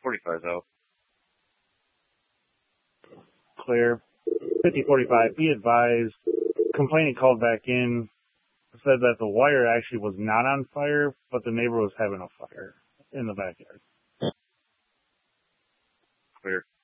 45 out. Clear. 5045. Be advised. Complainant called back in, said that the wire actually was not on fire, but the neighbor was having a fire in the backyard. Clear.